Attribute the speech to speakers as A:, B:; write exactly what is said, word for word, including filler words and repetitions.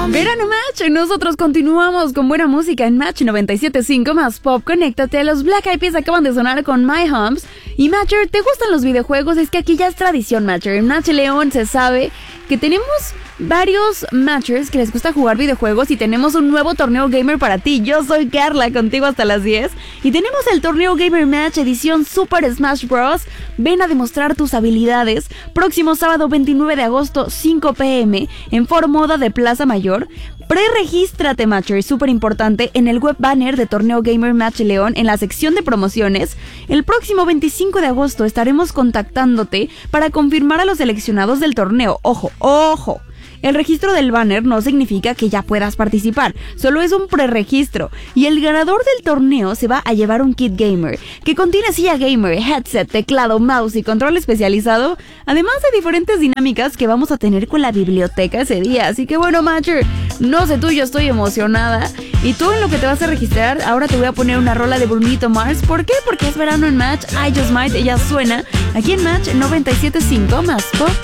A: Verano Match, nosotros continuamos con buena música en Match noventa y siete punto cinco más pop. Conéctate, los Black Eyed Peas acaban de sonar con My Homes. Y Matcher, ¿te gustan los videojuegos? Es que aquí ya es tradición, Matcher. En Match León se sabe que tenemos varios Matchers que les gusta jugar videojuegos y tenemos un nuevo torneo gamer para ti. Yo soy Carla, contigo hasta las diez. Y tenemos el torneo Gamer Match edición Super Smash Bros. Ven a demostrar tus habilidades. Próximo sábado veintinueve de agosto, cinco pe eme, en Foro Moda de Plaza Mayor. Pre-regístrate, Matcher, súper importante, en el web banner de Torneo Gamer Match León en la sección de promociones. El próximo veinticinco de agosto estaremos contactándote para confirmar a los seleccionados del torneo. Ojo, ojo. El registro del banner no significa que ya puedas participar, solo es un preregistro. Y el ganador del torneo se va a llevar un kit gamer, que contiene silla gamer, headset, teclado, mouse y control especializado, además de diferentes dinámicas que vamos a tener con la biblioteca ese día. Así que bueno, Matcher, no sé tú, yo estoy emocionada. Y tú en lo que te vas a registrar, ahora te voy a poner una rola de Brunito Mars. ¿Por qué? Porque es verano en Match, I Just Might, ella suena aquí en Match noventa y siete punto cinco más pop.